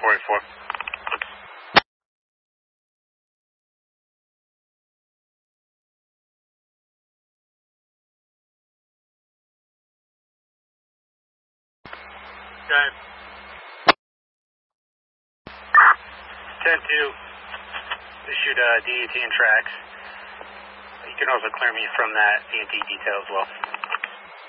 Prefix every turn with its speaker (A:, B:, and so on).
A: 484. Go ahead. 10-2. Issued DET and tracks. You can also clear me from that DNT detail as well.